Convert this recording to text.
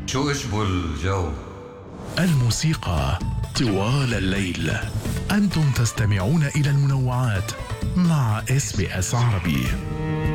شو اشبه الجو؟ الموسيقى طوال الليل. أنتم تستمعون إلى المنوعات مع SBS عربي.